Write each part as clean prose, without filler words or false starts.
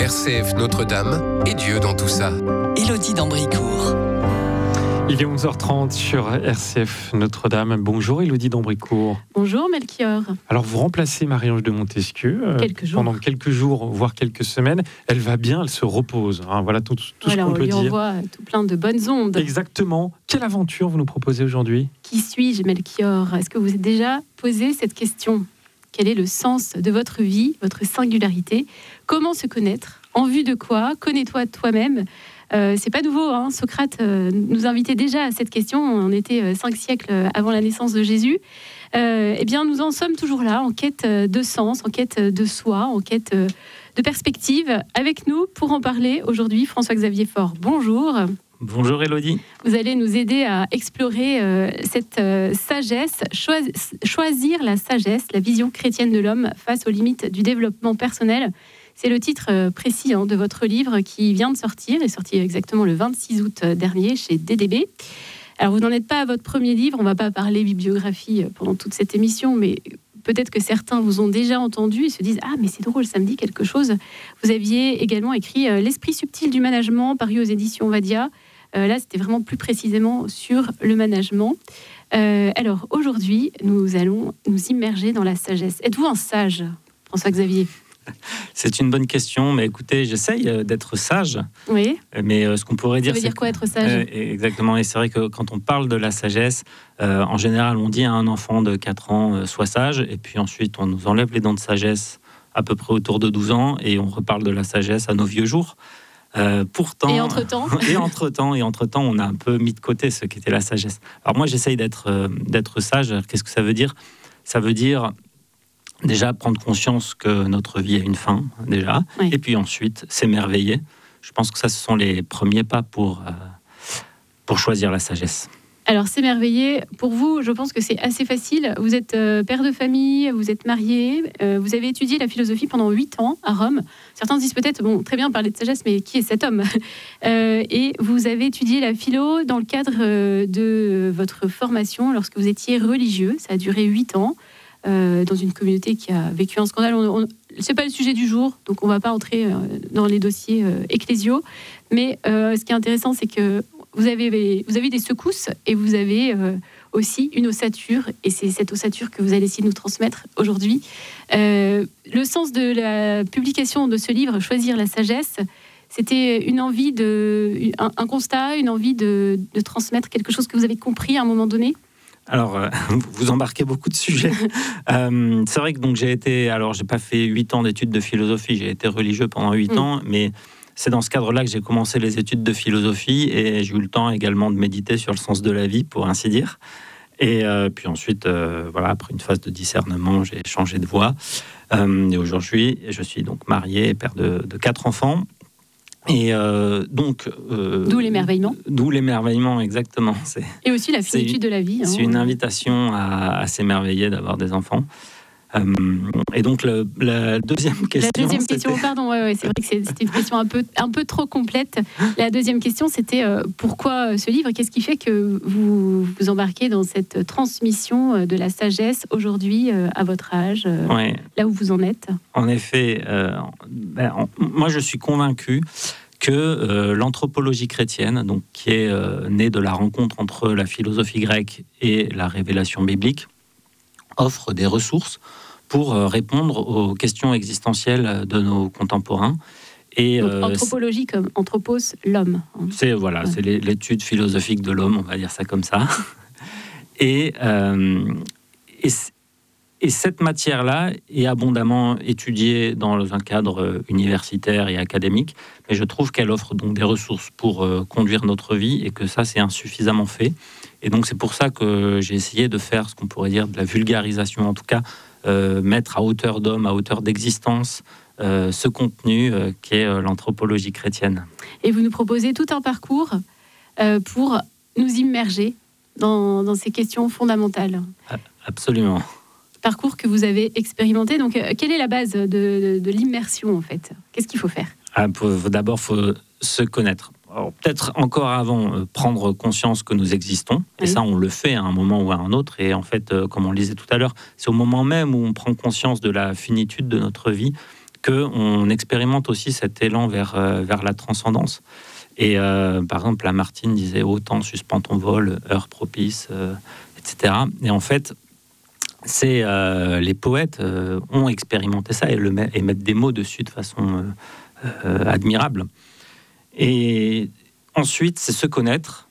RCF Notre-Dame et Dieu dans tout ça. Élodie d'Ambricourt. Il est 11h30 sur RCF Notre-Dame. Bonjour Élodie d'Ambricourt. Bonjour Melchior. Alors vous remplacez Marie-Ange de Montesquieu pendant quelques jours, voire quelques semaines. Elle va bien, elle se repose. Voilà tout ce qu'on peut dire. On lui envoie tout plein de bonnes ondes. Exactement. Quelle aventure vous nous proposez aujourd'hui ? Qui suis-je Melchior ? Est-ce que vous vous êtes déjà posé cette question ? Quel est le sens de votre vie, votre singularité ? Comment se connaître ? En vue de quoi ? Connais-toi toi-même ? C'est pas nouveau, hein. Socrate nous invitait déjà à cette question. On était 5 siècles avant la naissance de Jésus. Eh bien, nous en sommes toujours là, en quête de sens, en quête de soi, en quête de perspective. Avec nous, pour en parler aujourd'hui, François-Xavier Faure. Bonjour. Bonjour Élodie. Vous allez nous aider à explorer cette sagesse, choisir la sagesse, la vision chrétienne de l'homme face aux limites du développement personnel. C'est le titre précis de votre livre qui vient de sortir. Il est sorti exactement le 26 août dernier chez DDB. Alors, vous n'en êtes pas à votre premier livre. On ne va pas parler bibliographie pendant toute cette émission, mais peut-être que certains vous ont déjà entendu et se disent « Ah, mais c'est drôle, ça me dit quelque chose ». Vous aviez également écrit « L'esprit subtil du management » paru aux éditions Vadia. Là, c'était vraiment plus précisément sur le management. Alors, aujourd'hui, nous allons nous immerger dans la sagesse. Êtes-vous un sage, François-Xavier ? C'est une bonne question, mais écoutez, j'essaye d'être sage. Oui. Mais ce qu'on pourrait dire, ça veut dire quoi être sage ? Exactement, et c'est vrai que quand on parle de la sagesse, en général, on dit à un enfant de 4 ans, sois sage, et puis ensuite, on nous enlève les dents de sagesse à peu près autour de 12 ans, et on reparle de la sagesse à nos vieux jours. Pourtant, et entre-temps, on a un peu mis de côté ce qu'était la sagesse. Alors moi, j'essaye d'être sage. Qu'est-ce que ça veut dire ? Ça veut dire déjà prendre conscience que notre vie a une fin, déjà, oui. Et puis ensuite s'émerveiller. Je pense que ça, ce sont les premiers pas pour choisir la sagesse. Alors, s'émerveiller, pour vous, je pense que c'est assez facile. Vous êtes père de famille, vous êtes marié, vous avez étudié la philosophie pendant 8 ans à Rome. Certains se disent peut-être, très bien parler de sagesse, mais qui est cet homme ? Et vous avez étudié la philo dans le cadre de votre formation lorsque vous étiez religieux. Ça a duré 8 ans. Dans une communauté qui a vécu un scandale. C'est pas le sujet du jour, donc on va pas entrer dans les dossiers ecclésiaux. Mais ce qui est intéressant, c'est que vous avez des secousses et vous avez aussi une ossature, et c'est cette ossature que vous allez essayer de nous transmettre aujourd'hui. Le sens de la publication de ce livre, Choisir la sagesse, c'était une envie un constat, une envie de transmettre quelque chose que vous avez compris à un moment donné. Alors, vous embarquez beaucoup de sujets. C'est vrai que donc j'ai pas fait 8 ans d'études de philosophie, j'ai été religieux pendant 8 ans, mais c'est dans ce cadre-là que j'ai commencé les études de philosophie et j'ai eu le temps également de méditer sur le sens de la vie, pour ainsi dire. Et puis ensuite, après une phase de discernement, j'ai changé de voie. Et aujourd'hui, je suis donc marié et père de 4 enfants. Et d'où l'émerveillement. D'où l'émerveillement, exactement. Et aussi la finitude de la vie. C'est une invitation à s'émerveiller d'avoir des enfants. Et donc la deuxième question. La deuxième question, pardon, c'est vrai que c'était une question un peu trop complète. La deuxième question, c'était pourquoi ce livre ? Qu'est-ce qui fait que vous vous embarquez dans cette transmission de la sagesse aujourd'hui à votre âge, là où vous en êtes ? En effet, moi je suis convaincu que l'anthropologie chrétienne, donc qui est née de la rencontre entre la philosophie grecque et la révélation biblique, offre des ressources pour répondre aux questions existentielles de nos contemporains. Et donc, anthropologie comme anthropos, l'homme. C'est l'étude philosophique de l'homme, on va dire ça comme ça. Et cette matière-là est abondamment étudiée dans un cadre universitaire et académique, mais je trouve qu'elle offre donc des ressources pour conduire notre vie et que ça, c'est insuffisamment fait. Et donc, c'est pour ça que j'ai essayé de faire ce qu'on pourrait dire de la vulgarisation, en tout cas, mettre à hauteur d'homme, à hauteur d'existence, ce contenu qui est l'anthropologie chrétienne. Et vous nous proposez tout un parcours pour nous immerger dans ces questions fondamentales. Absolument. Parcours que vous avez expérimenté. Donc, quelle est la base de l'immersion, en fait ? Qu'est-ce qu'il faut faire ? D'abord, il faut se connaître. Alors, peut-être encore avant, prendre conscience que nous existons. Et ça, on le fait à un moment ou à un autre. Et en fait, comme on le disait tout à l'heure, c'est au moment même où on prend conscience de la finitude de notre vie qu'on expérimente aussi cet élan vers la transcendance. Et par exemple, Lamartine disait « Autant suspends ton vol, heure propice, etc. » Et en fait, les poètes ont expérimenté ça et mettent des mots dessus de façon admirable. Et ensuite, c'est se connaître,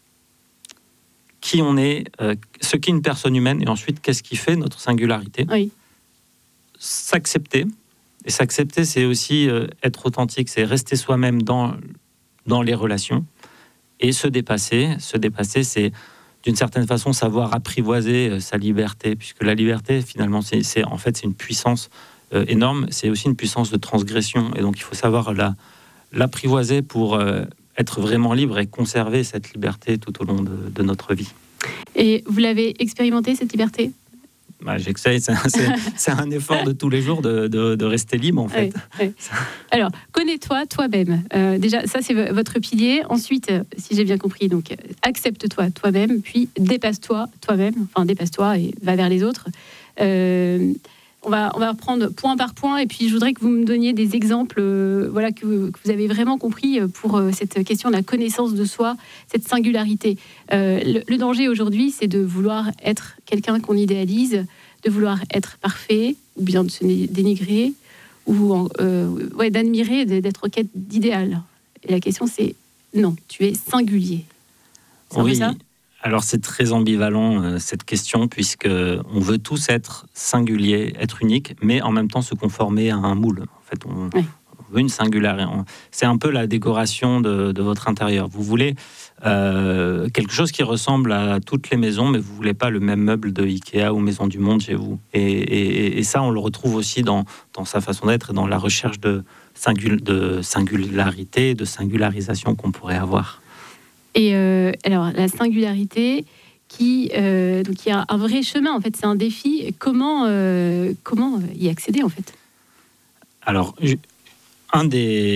qui on est, ce qu'est une personne humaine, et ensuite, qu'est-ce qui fait notre singularité. Oui. S'accepter. Et s'accepter, c'est aussi être authentique, c'est rester soi-même dans les relations et se dépasser. Se dépasser, c'est d'une certaine façon savoir apprivoiser sa liberté, puisque la liberté, finalement, c'est une puissance énorme, c'est aussi une puissance de transgression. Et donc, il faut savoir l'apprivoiser pour être vraiment libre et conserver cette liberté tout au long de notre vie. Et vous l'avez expérimenté, cette liberté ? J'essaie, c'est un effort de tous les jours de rester libre, en fait. Oui. Alors, connais-toi toi-même. Déjà, ça, c'est votre pilier. Ensuite, si j'ai bien compris, donc accepte-toi toi-même, puis dépasse-toi toi-même. Enfin, dépasse-toi et va vers les autres. On va reprendre point par point, et puis je voudrais que vous me donniez des exemples que vous avez vraiment compris pour cette question de la connaissance de soi, cette singularité. Le danger aujourd'hui, c'est de vouloir être quelqu'un qu'on idéalise, de vouloir être parfait, ou bien de se dénigrer, ou d'admirer, d'être en quête d'idéal. Et la question, c'est non, tu es singulier. C'est oui. ça ? Alors c'est très ambivalent cette question, puisque on veut tous être singuliers, être uniques, mais en même temps se conformer à un moule. En fait, on veut une singularité. C'est un peu la décoration de votre intérieur. Vous voulez quelque chose qui ressemble à toutes les maisons, mais vous voulez pas le même meuble de Ikea ou Maison du Monde chez vous. Et ça, on le retrouve aussi dans sa façon d'être et dans la recherche de singularité, de singularisation qu'on pourrait avoir. Et alors, la singularité, donc il y a un vrai chemin, en fait, c'est un défi. Comment y accéder, en fait ? Alors, une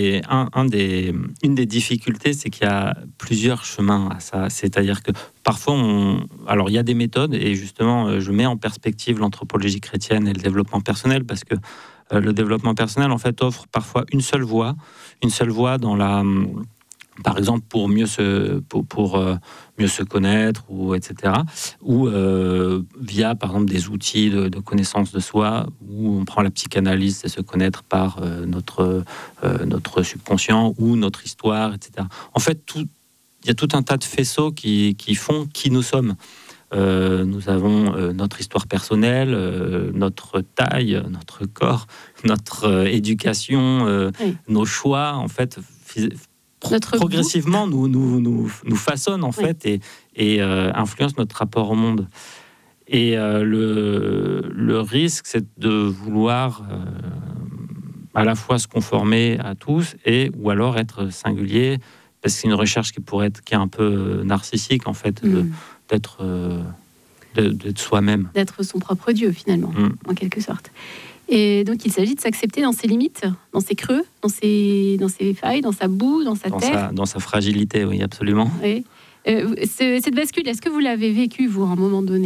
des difficultés, c'est qu'il y a plusieurs chemins à ça. C'est-à-dire que parfois, alors il y a des méthodes, et justement, je mets en perspective l'anthropologie chrétienne et le développement personnel, parce que le développement personnel, en fait, offre parfois une seule voie dans la... Par exemple, pour mieux se connaître, ou etc. Ou via, par exemple, des outils de connaissance de soi, où on prend la psychanalyse, c'est se connaître par notre subconscient ou notre histoire, etc. En fait, il y a tout un tas de faisceaux qui font qui nous sommes. Nous avons notre histoire personnelle, notre taille, notre corps, notre éducation, nos choix, en fait... progressivement nous façonne en fait et influence notre rapport au monde. Et le risque, c'est de vouloir à la fois se conformer à tous ou alors être singulier, parce que c'est une recherche qui est un peu narcissique en fait, d'être soi-même, d'être son propre Dieu finalement, en quelque sorte. Et donc, il s'agit de s'accepter dans ses limites, dans ses creux, dans ses failles, dans sa boue, dans sa terre. Dans sa fragilité, oui, absolument. Oui. Cette bascule, est-ce que vous l'avez vécue, vous, à un moment donné ?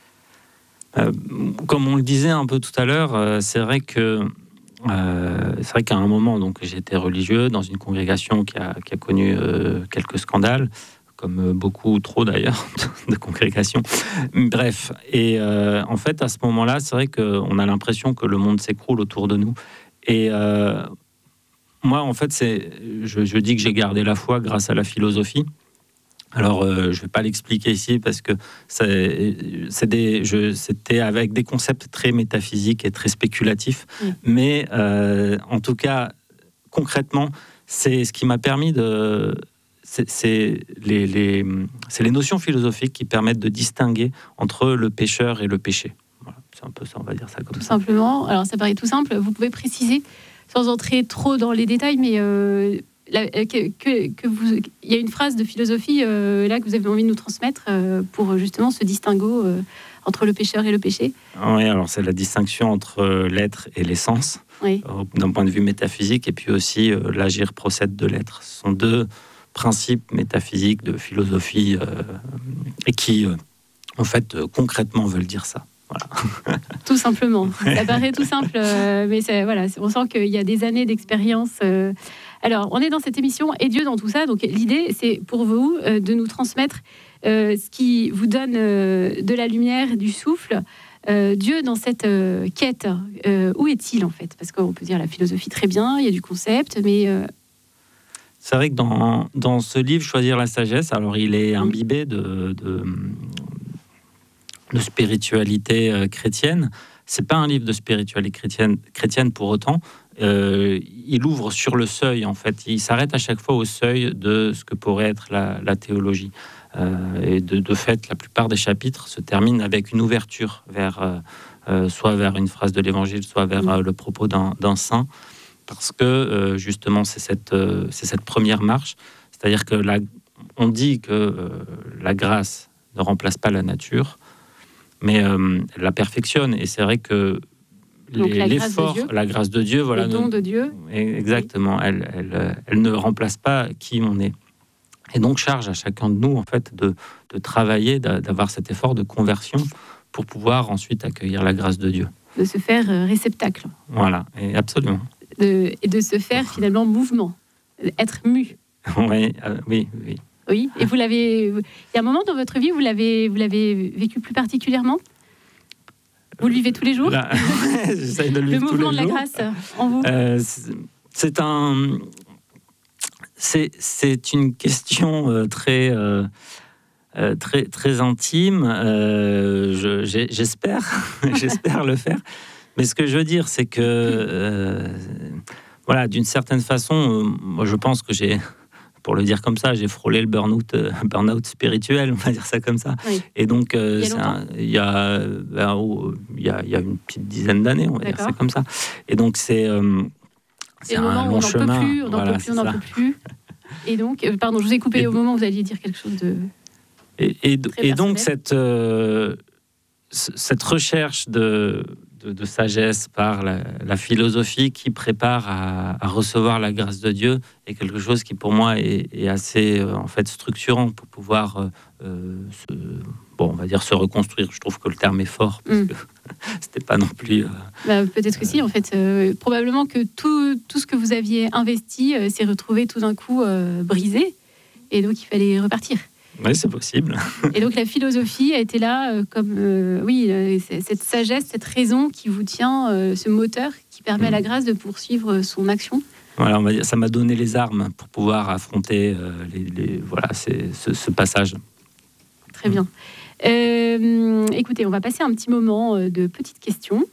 Comme on le disait un peu tout à l'heure, c'est vrai qu'à un moment, donc, j'étais religieux dans une congrégation qui a connu quelques scandales, comme beaucoup trop d'ailleurs de congrégations. Bref, et en fait, à ce moment-là, c'est vrai qu'on a l'impression que le monde s'écroule autour de nous. Et moi, en fait, je dis que j'ai gardé la foi grâce à la philosophie. Alors, je ne vais pas l'expliquer ici parce que c'était avec des concepts très métaphysiques et très spéculatifs. Mais en tout cas, concrètement, c'est ce qui m'a permis de... C'est les notions philosophiques qui permettent de distinguer entre le pécheur et le péché. Voilà, c'est un peu ça, on va dire ça comme ça. Tout simplement. Alors, ça paraît tout simple. Vous pouvez préciser, sans entrer trop dans les détails, mais il y a une phrase de philosophie là que vous avez envie de nous transmettre pour justement ce distinguo entre le pécheur et le péché. Oui, alors c'est la distinction entre l'être et l'essence, d'un point de vue métaphysique, et puis aussi l'agir procède de l'être. Ce sont deux principes métaphysiques de philosophie et qui, en fait, concrètement veulent dire ça. Voilà. Tout simplement. Ça paraît tout simple, mais voilà, on sent qu'il y a des années d'expérience. Alors, on est dans cette émission Et Dieu dans tout ça. Donc, l'idée, c'est pour vous de nous transmettre ce qui vous donne de la lumière, du souffle. Dieu dans cette quête, où est-il en fait? Parce qu'on peut dire la philosophie très bien, il y a du concept, mais... C'est vrai que dans ce livre, Choisir la sagesse, alors il est imbibé de spiritualité chrétienne. C'est pas un livre de spiritualité chrétienne pour autant. Il ouvre sur le seuil, en fait. Il s'arrête à chaque fois au seuil de ce que pourrait être la théologie. Et de fait, la plupart des chapitres se terminent avec une ouverture vers, soit vers une phrase de l'Évangile, soit vers le propos d'un saint. Parce que, justement, c'est cette première marche. C'est-à-dire que on dit que la grâce ne remplace pas la nature, mais elle la perfectionne. Et c'est vrai que l'effort, la grâce de Dieu, voilà, le don de Dieu. Exactement, elle ne remplace pas qui on est. Et donc charge à chacun de nous en fait de travailler, d'avoir cet effort de conversion pour pouvoir ensuite accueillir la grâce de Dieu. De se faire réceptacle. Voilà, et absolument. Et de se faire finalement mouvement, être mu. Oui. Oui, et vous l'avez. Il y a un moment dans votre vie, vous l'avez vécu plus particulièrement. Vous le vivez tous les jours. J'essaie de le vivre tous les jours. Le mouvement de la grâce en vous. C'est une question très intime. J'espère le faire. Mais ce que je veux dire, c'est que voilà, d'une certaine façon, moi je pense que pour le dire comme ça, j'ai frôlé le burn-out spirituel, on va dire ça comme ça. Oui. Et donc, il y a une petite dizaine d'années, on va dire ça comme ça. Et donc, c'est un long chemin. On n'en peut plus. Et donc, pardon, je vous ai coupé au moment où vous alliez dire quelque chose de... Et donc, cette recherche de sagesse par la philosophie qui prépare à recevoir la grâce de Dieu est quelque chose qui pour moi est assez en fait structurant pour pouvoir on va dire se reconstruire. Je trouve que le terme est fort parce que c'était pas non plus peut-être que si en fait probablement que tout ce que vous aviez investi s'est retrouvé tout d'un coup brisé et donc il fallait repartir. Oui, c'est possible. Et donc la philosophie a été là comme, cette sagesse, cette raison qui vous tient, ce moteur qui permet à la grâce de poursuivre son action. Voilà, on va dire, ça m'a donné les armes pour pouvoir affronter ce passage. Très bien. Écoutez, on va passer un petit moment de petites questions.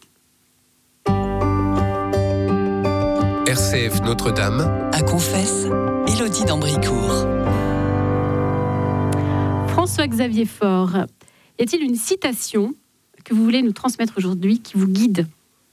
RCF Notre-Dame. À Confesse, Élodie d'Ambricourt. François-Xavier Faure, y a-t-il une citation que vous voulez nous transmettre aujourd'hui qui vous guide?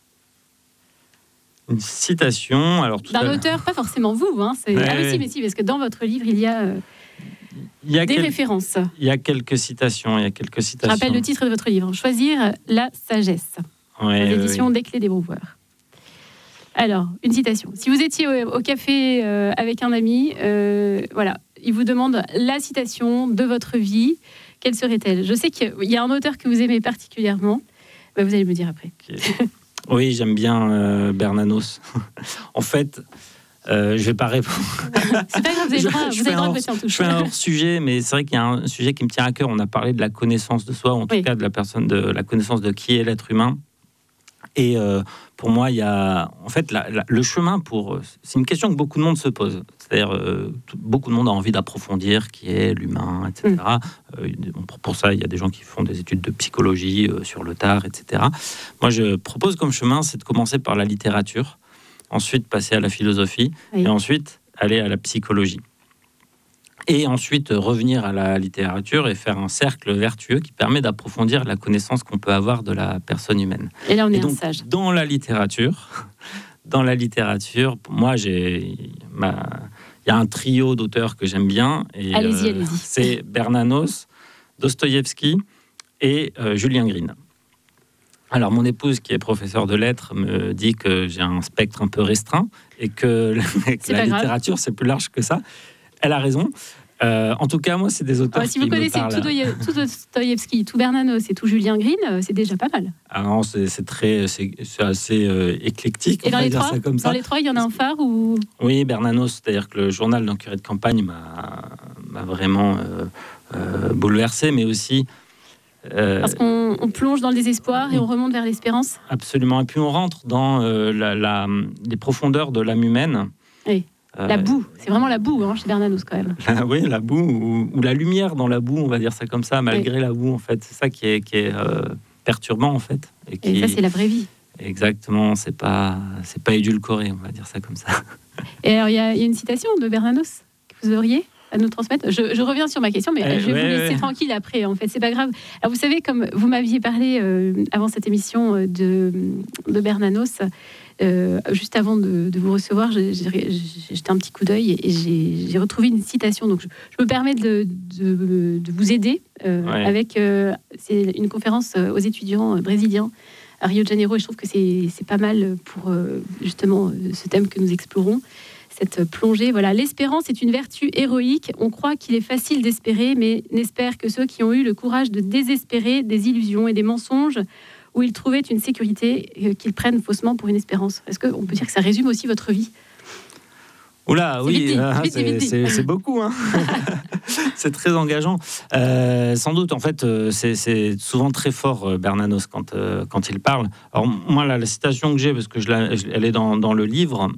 Une citation, alors d'un auteur, pas forcément vous, hein, mais si, parce que dans votre livre il y a des références. Il y a quelques citations. Je rappelle le titre de votre livre, Choisir la sagesse, aux éditions des Clés des Broueurs. Alors, une citation. Si vous étiez au café avec un ami, voilà. Il vous demande la citation de votre vie. Quelle serait-elle? Je sais qu'il y a un auteur que vous aimez particulièrement. Vous allez me dire après. Okay. Oui, j'aime bien Bernanos. En fait, je vais pas répondre. C'est pas grave, vous avez le droit de passer en touche. Je fais un hors-sujet, mais c'est vrai qu'il y a un sujet qui me tient à cœur. On a parlé de la connaissance de soi, en tout cas de la connaissance de qui est l'être humain. Et pour moi, il y a en fait le chemin c'est une question que beaucoup de monde se pose. C'est-à-dire, beaucoup de monde a envie d'approfondir qui est l'humain, etc. Pour ça, il y a des gens qui font des études de psychologie sur le tard, etc. Moi, je propose comme chemin, c'est de commencer par la littérature, ensuite passer à la philosophie, et ensuite aller à la psychologie. Et ensuite revenir à la littérature et faire un cercle vertueux qui permet d'approfondir la connaissance qu'on peut avoir de la personne humaine. Et là, on est donc, un sage. Dans la littérature, pour moi, il y a un trio d'auteurs que j'aime bien. Et, allez-y. C'est Bernanos, Dostoïevski et Julien Green. Alors, mon épouse, qui est professeure de lettres, me dit que j'ai un spectre un peu restreint et que la littérature, c'est plus large que ça. Elle a raison. En tout cas, moi, c'est des auteurs si vous connaissez tout Dostoïevski, tout Bernanos et tout Julien Green, c'est déjà pas mal. Ah non, c'est assez éclectique. Et dans les trois, il y en a un phare ou... Oui, Bernanos, c'est-à-dire que le journal d'un curé de campagne m'a vraiment bouleversé, mais aussi... Parce qu'on plonge dans le désespoir et on remonte vers l'espérance. Absolument. Et puis on rentre dans les profondeurs de l'âme humaine. Oui. La boue, c'est vraiment la boue chez Bernanos quand même. Oui, la boue ou la lumière dans la boue, on va dire ça comme ça, malgré la boue en fait. C'est ça qui est perturbant en fait. Et ça c'est la vraie vie. Exactement, c'est pas édulcoré, on va dire ça comme ça. Et alors il y a une citation de Bernanos que vous auriez à nous transmettre. Je reviens sur ma question, mais je vais vous laisser tranquille après. En fait, c'est pas grave. Alors vous savez, comme vous m'aviez parlé avant cette émission de Bernanos. Juste avant de vous recevoir, j'ai jeté un petit coup d'œil et j'ai retrouvé une citation. Donc, je me permets de vous aider avec c'est une conférence aux étudiants brésiliens à Rio de Janeiro. Et je trouve que c'est pas mal pour justement ce thème que nous explorons, cette plongée. Voilà, l'espérance est une vertu héroïque. On croit qu'il est facile d'espérer, mais n'espère que ceux qui ont eu le courage de désespérer des illusions et des mensonges où ils trouvaient une sécurité qu'ils prennent faussement pour une espérance. Est-ce qu'on peut dire que ça résume aussi votre vie ? Oula, oui, c'est beaucoup. Hein. C'est très engageant. Sans doute, en fait, c'est souvent très fort, Bernanos, quand il parle. Alors, moi, la citation que j'ai, parce que elle est dans le livre,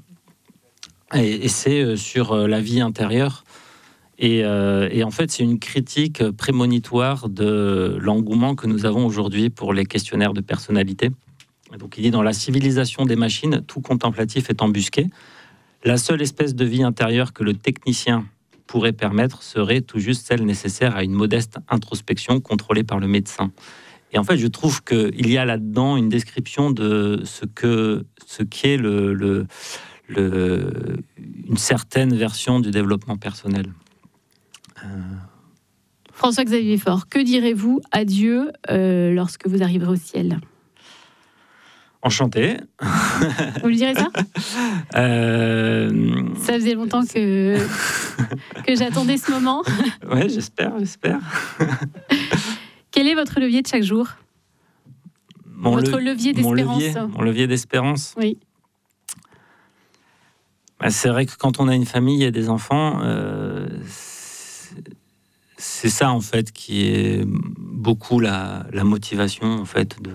et c'est sur la vie intérieure. Et en fait, c'est une critique prémonitoire de l'engouement que nous avons aujourd'hui pour les questionnaires de personnalité. Donc, il dit, dans la civilisation des machines, tout contemplatif est embusqué. La seule espèce de vie intérieure que le technicien pourrait permettre serait tout juste celle nécessaire à une modeste introspection contrôlée par le médecin. Et en fait, je trouve qu'il y a là-dedans une description de ce qu'est une certaine version du développement personnel. François-Xavier Faure, que direz-vous à Dieu lorsque vous arriverez au ciel ? Enchanté. Vous lui direz ça ? Ça faisait longtemps que j'attendais ce moment. Ouais, j'espère. Quel est votre levier de chaque jour ? Votre levier d'espérance. Mon levier d'espérance ? Oui. C'est vrai que quand on a une famille et des enfants, c'est ça en fait qui est beaucoup la motivation en fait de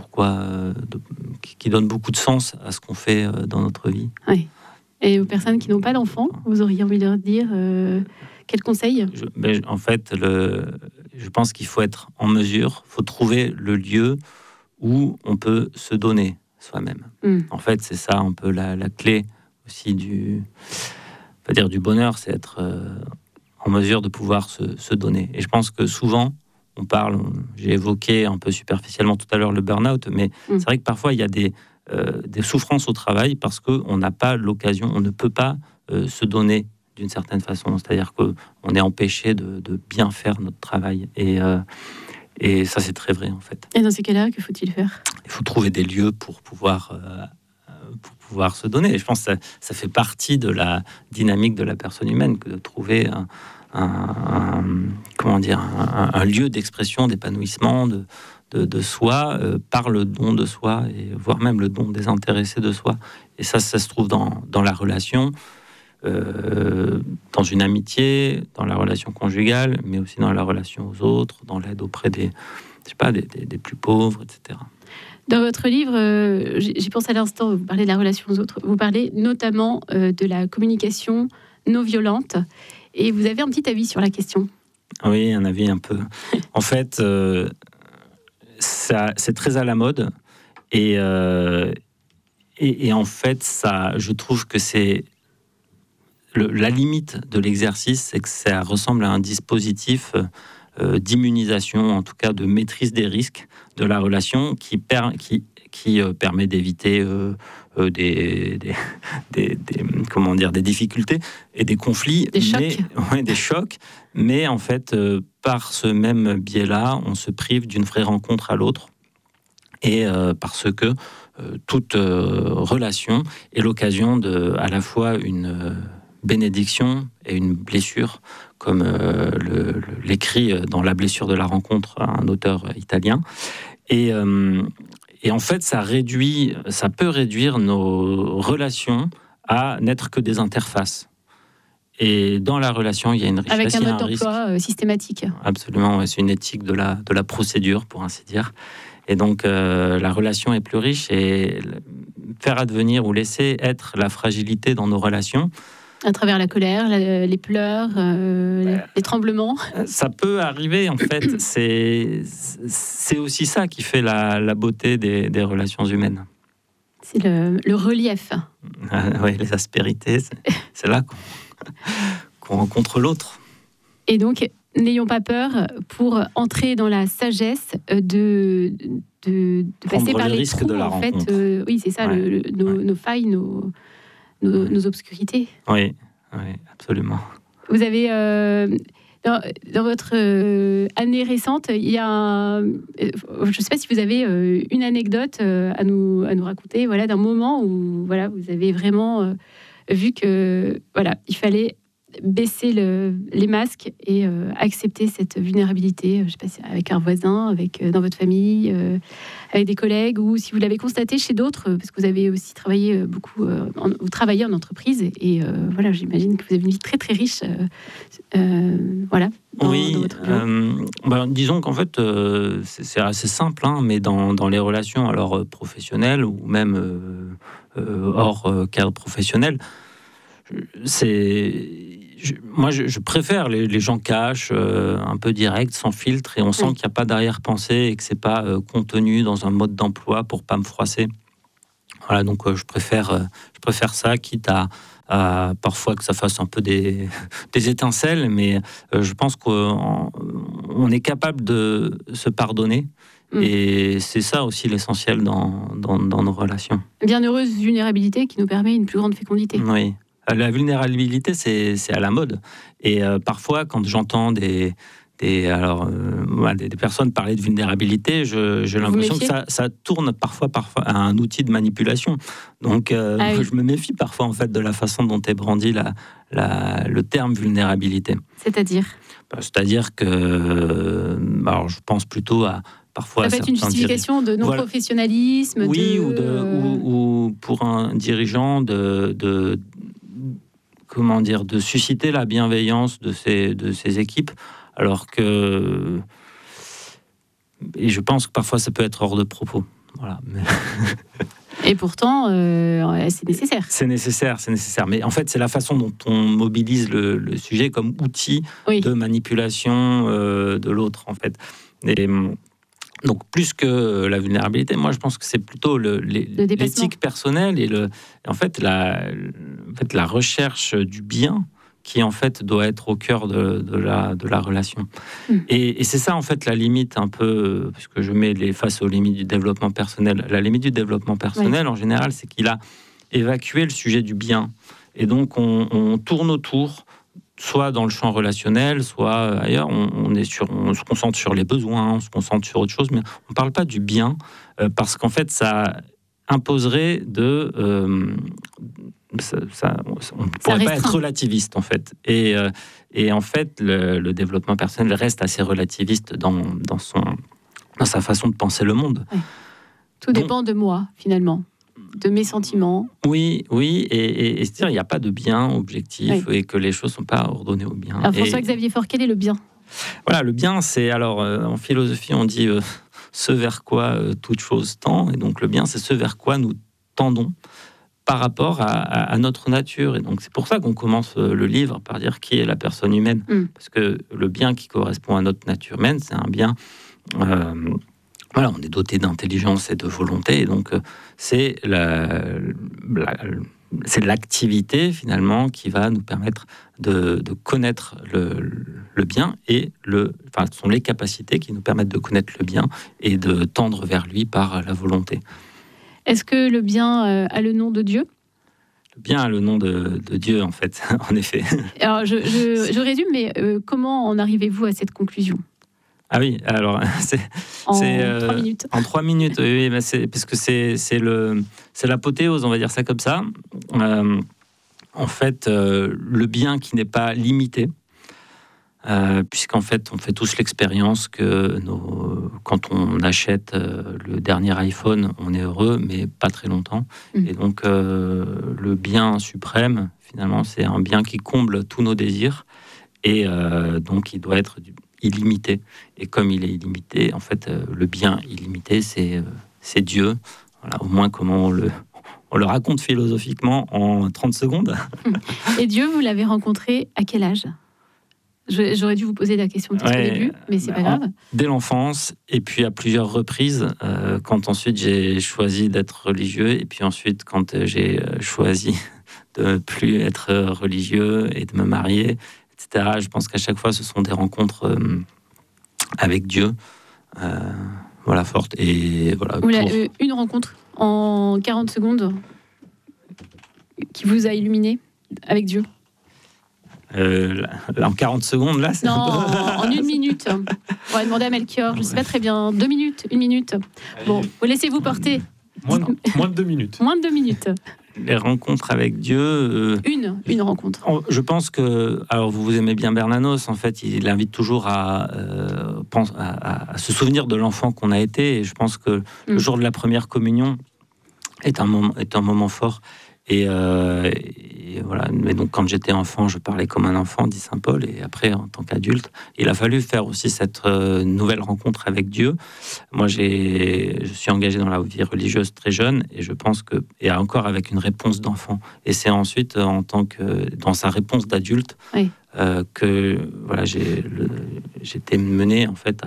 qui donne beaucoup de sens à ce qu'on fait dans notre vie. Oui. Et aux personnes qui n'ont pas d'enfants, vous auriez envie de leur dire quel conseil ? En fait, je pense qu'il faut être en mesure, faut trouver le lieu où on peut se donner soi-même. En fait, c'est ça un peu la clé aussi du bonheur, c'est être en mesure de pouvoir se donner. Et je pense que souvent, j'ai évoqué un peu superficiellement tout à l'heure le burn-out, mais c'est vrai que parfois il y a des souffrances au travail parce qu'on n'a pas l'occasion, on ne peut pas se donner d'une certaine façon. C'est-à-dire qu'on est empêché de bien faire notre travail. Et ça, c'est très vrai en fait. Et dans ces cas-là, que faut-il faire ? Il faut trouver des lieux pour pouvoir se donner. Et je pense que ça fait partie de la dynamique de la personne humaine que de trouver un lieu d'expression, d'épanouissement de soi par le don de soi, et voire même le don désintéressé de soi. Et ça se trouve dans la relation, dans une amitié, dans la relation conjugale, mais aussi dans la relation aux autres, dans l'aide auprès des plus pauvres, etc. Dans votre livre, j'y pense à l'instant, vous parlez de la relation aux autres, vous parlez notamment de la communication non violente, et vous avez un petit avis sur la question. Oui, un avis un peu. En fait, c'est très à la mode, et en fait, je trouve que c'est la limite de l'exercice, c'est que ça ressemble à un dispositif d'immunisation, en tout cas de maîtrise des risques de la relation, qui permet d'éviter des difficultés et des conflits, des chocs. Mais en fait, par ce même biais-là, on se prive d'une vraie rencontre à l'autre, et parce que toute relation est l'occasion de à la fois une bénédiction et une blessure, comme l'écrit dans La blessure de la rencontre un auteur italien. Et en fait, ça peut réduire nos relations à n'être que des interfaces. Et dans la relation, il y a une richesse, avec un mode d'emploi systématique. Absolument, ouais, c'est une éthique de la procédure, pour ainsi dire. Et donc, la relation est plus riche, et faire advenir ou laisser être la fragilité dans nos relations. À travers la colère, les pleurs, les tremblements. Ça peut arriver, en fait. C'est aussi ça qui fait la beauté des relations humaines. C'est le relief. Oui, les aspérités, c'est là qu'on rencontre l'autre. Et donc, n'ayons pas peur pour entrer dans la sagesse de passer par les trous, de la rencontre. Oui, c'est ça, ouais. Nos failles, nos obscurités. Oui, absolument. Vous avez, dans votre année récente, il y a je ne sais pas si vous avez une anecdote à nous raconter, voilà, d'un moment où voilà, vous avez vraiment vu que voilà, il fallait baisser les masques et accepter cette vulnérabilité, je sais pas, avec un voisin, dans votre famille, avec des collègues, ou si vous l'avez constaté chez d'autres, parce que vous avez aussi travaillé beaucoup, vous travaillez en entreprise, et voilà, j'imagine que vous avez une vie très très riche, voilà. Oui, disons qu'en fait, c'est assez simple, hein, mais dans les relations alors professionnelles ou même hors cadre professionnel, moi, je préfère les gens cash, un peu direct, sans filtre, et on sent qu'il n'y a pas d'arrière-pensée et que c'est pas contenu dans un mode d'emploi pour pas me froisser. Voilà, donc je préfère ça, quitte à parfois que ça fasse un peu des étincelles, mais je pense qu'on est capable de se pardonner. Et c'est ça aussi l'essentiel dans nos relations. Bienheureuse vulnérabilité qui nous permet une plus grande fécondité. Oui. La vulnérabilité, c'est à la mode. Et parfois, quand j'entends des personnes parler de vulnérabilité, j'ai l'impression que ça tourne parfois à un outil de manipulation. Donc, je me méfie parfois en fait de la façon dont est brandi le terme vulnérabilité. C'est-à-dire que, alors, je pense plutôt à parfois. Ça peut être une justification de non-professionnalisme. Oui, ou pour un dirigeant comment dire, de susciter la bienveillance de ces équipes, alors que... Et je pense que parfois ça peut être hors de propos. Voilà. Et pourtant, c'est nécessaire. C'est nécessaire. Mais en fait, c'est la façon dont on mobilise le sujet comme outil de manipulation de l'autre, en fait. Et donc, plus que la vulnérabilité, moi, je pense que c'est plutôt l'éthique personnelle et en fait, la recherche du bien qui, en fait, doit être au cœur de la relation. Et c'est ça, en fait, la limite un peu, puisque je mets face aux limites du développement personnel. La limite du développement personnel, en général, c'est qu'il a évacué le sujet du bien. Et donc, on tourne autour, soit dans le champ relationnel, soit ailleurs, on se concentre sur les besoins, on se concentre sur autre chose, mais on ne parle pas du bien, parce qu'en fait, ça imposerait on ne pourrait pas être relativiste, en fait. Et en fait, le développement personnel reste assez relativiste dans sa façon de penser le monde. Oui. Tout dépend de moi, finalement. De mes sentiments. Oui, et c'est-à-dire il n'y a pas de bien objectif, et que les choses ne sont pas ordonnées au bien. Alors François-Xavier Faure, quel est le bien ? Voilà, le bien, c'est, alors en philosophie on dit ce vers quoi toute chose tend, et donc le bien c'est ce vers quoi nous tendons par rapport à notre nature. Et donc c'est pour ça qu'on commence le livre par dire qui est la personne humaine, parce que le bien qui correspond à notre nature humaine, c'est un bien... Voilà, on est doté d'intelligence et de volonté, et donc c'est l'activité finalement qui va nous permettre de connaître le bien, et ce sont les capacités qui nous permettent de connaître le bien et de tendre vers lui par la volonté. Est-ce que le bien a le nom de Dieu ? Le bien a le nom de Dieu, en fait, en effet. Alors je résume, mais comment en arrivez-vous à cette conclusion ? Ah oui, alors en 3 minutes. En 3 minutes, oui, parce que c'est l'apothéose, on va dire ça comme ça. En fait, le bien qui n'est pas limité, puisqu'en fait, on fait tous l'expérience que quand on achète le dernier iPhone, on est heureux, mais pas très longtemps. Et donc, le bien suprême, finalement, c'est un bien qui comble tous nos désirs, et donc il doit être illimité. Et comme il est illimité, en fait, le bien illimité, c'est Dieu. Voilà, au moins comment on le raconte philosophiquement en 30 secondes. Et Dieu, vous l'avez rencontré à quel âge ? J'aurais dû vous poser la question tout au début, mais c'est pas grave. Dès l'enfance, et puis à plusieurs reprises, quand ensuite j'ai choisi d'être religieux, et puis ensuite quand j'ai choisi de plus être religieux et de me marier, etc. Je pense qu'à chaque fois, ce sont des rencontres avec Dieu, voilà, fortes. Et voilà. Une rencontre en 40 secondes qui vous a illuminé avec Dieu. En 40 secondes, là, c'est... Non, en 1 minute. On va demander à Melchior, je ne sais pas très bien. 2 minutes, 1 minute. Bon, vous laissez-vous porter. Moins de 2 minutes. Moins de 2 minutes. Les rencontres avec Dieu... Une rencontre. Je pense que... Alors, vous aimez bien Bernanos, en fait, il invite toujours à se souvenir de l'enfant qu'on a été. Et je pense que le jour de la première communion est un moment fort. Et voilà. Mais donc, quand j'étais enfant, je parlais comme un enfant, dit saint Paul. Et après, en tant qu'adulte, il a fallu faire aussi cette nouvelle rencontre avec Dieu. Moi, je suis engagé dans la vie religieuse très jeune, et je pense que, et encore avec une réponse d'enfant. Et c'est ensuite, dans sa réponse d'adulte, que voilà, j'étais mené en fait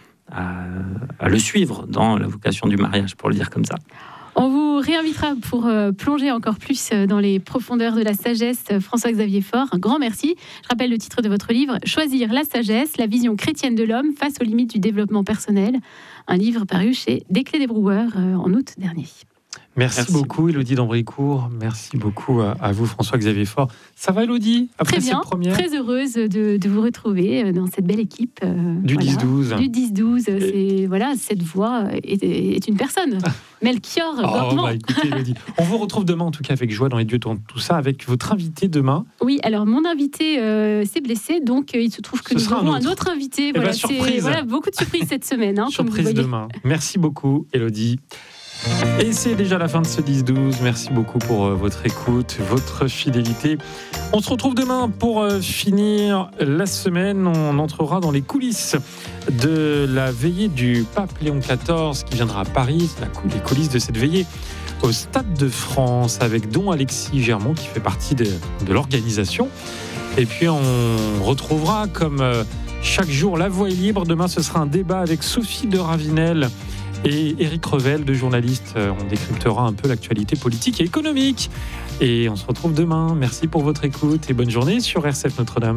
à le suivre dans la vocation du mariage, pour le dire comme ça. On vous réinvitera pour plonger encore plus dans les profondeurs de la sagesse. François-Xavier Faure, un grand merci. Je rappelle le titre de votre livre, « Choisir la sagesse, la vision chrétienne de l'homme face aux limites du développement personnel ». Un livre paru chez Desclés des Brouwers en août dernier. Merci beaucoup, Élodie d'Ambricourt. Merci beaucoup à vous, François-Xavier Faure. Ça va, Élodie, après cette première ? Très heureuse de vous retrouver dans cette belle équipe. Du 10-12. Du 10-12. Voilà, cette voix est une personne. Melchior Gormand. Écoutez, Élodie, on vous retrouve demain, en tout cas, avec joie dans les dieux dans tout ça, avec votre invité demain. Oui, alors mon invité s'est blessé, donc il se trouve que nous aurons un autre invité. Voilà, surprise. Voilà, beaucoup de surprises cette semaine. Surprise demain. Merci beaucoup, Élodie. Et c'est déjà la fin de ce 10-12. Merci beaucoup pour votre écoute, votre fidélité. On se retrouve demain pour finir la semaine. On entrera dans les coulisses de la veillée du pape Léon XIV qui viendra à Paris. Les coulisses de cette veillée au Stade de France avec Don Alexis Germont qui fait partie de l'organisation. Et puis on retrouvera comme chaque jour La Voix est libre. Demain ce sera un débat avec Sophie de Ravinel et Éric Revel, deux journalistes. On décryptera un peu l'actualité politique et économique. Et on se retrouve demain. Merci pour votre écoute et bonne journée sur RCF Notre-Dame.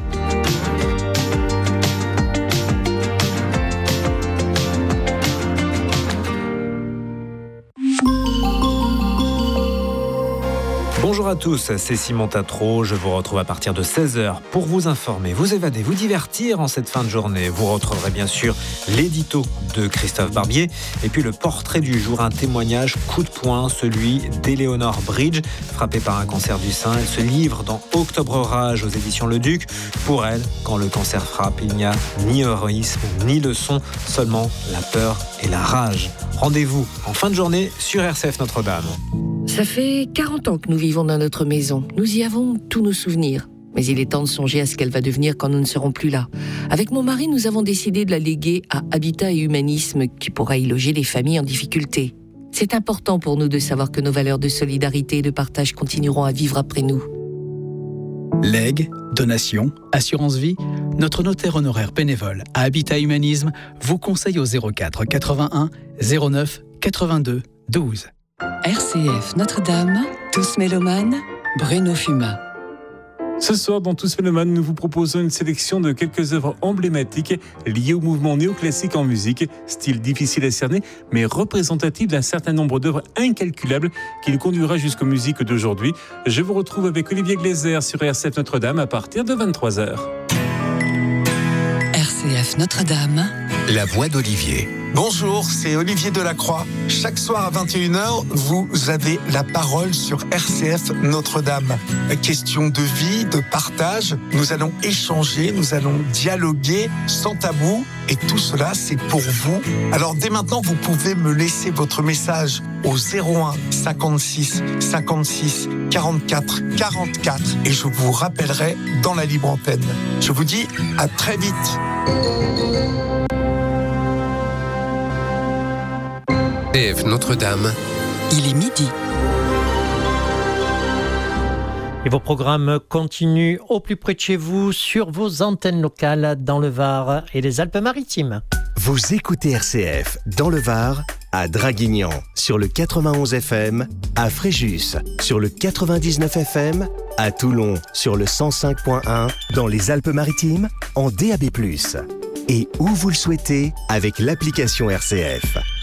Bonjour à tous, c'est Simon Tatro. Je vous retrouve à partir de 16h pour vous informer, vous évader, vous divertir en cette fin de journée. Vous retrouverez bien sûr l'édito de Christophe Barbier et puis le portrait du jour, un témoignage coup de poing, celui d'Éléonore Bridge, frappée par un cancer du sein. Elle se livre dans Octobre Rage aux éditions Le Duc. Pour elle, quand le cancer frappe, il n'y a ni héroïsme ni leçon, seulement la peur et la rage. Rendez-vous en fin de journée sur RCF Notre-Dame. Ça fait 40 ans que nous vivons dans notre maison. Nous y avons tous nos souvenirs. Mais il est temps de songer à ce qu'elle va devenir quand nous ne serons plus là. Avec mon mari, nous avons décidé de la léguer à Habitat et Humanisme, qui pourra y loger les familles en difficulté. C'est important pour nous de savoir que nos valeurs de solidarité et de partage continueront à vivre après nous. Legs, donations, assurance vie, notre notaire honoraire bénévole à Habitat Humanisme vous conseille au 04 81 09 82 12. RCF Notre-Dame, Tous Mélomanes, Bruno Fumat. Ce soir, dans Tous Mélomanes, nous vous proposons une sélection de quelques œuvres emblématiques liées au mouvement néoclassique en musique, style difficile à cerner, mais représentatif d'un certain nombre d'œuvres incalculables qui nous conduira jusqu'aux musiques d'aujourd'hui. Je vous retrouve avec Olivier Gleiser sur RCF Notre-Dame à partir de 23h. RCF Notre-Dame, La voix d'Olivier. Bonjour, c'est Olivier Delacroix. Chaque soir à 21h, vous avez la parole sur RCF Notre-Dame. Question de vie, de partage. Nous allons échanger, nous allons dialoguer sans tabou. Et tout cela, c'est pour vous. Alors dès maintenant, vous pouvez me laisser votre message au 01 56 56 44 44 et je vous rappellerai dans la libre antenne. Je vous dis à très vite. RCF Notre-Dame. Il est midi. Et vos programmes continuent au plus près de chez vous sur vos antennes locales dans le Var et les Alpes-Maritimes. Vous écoutez RCF dans le Var, à Draguignan sur le 91 FM, à Fréjus sur le 99 FM, à Toulon sur le 105.1, dans les Alpes-Maritimes en DAB+. Et où vous le souhaitez avec l'application RCF.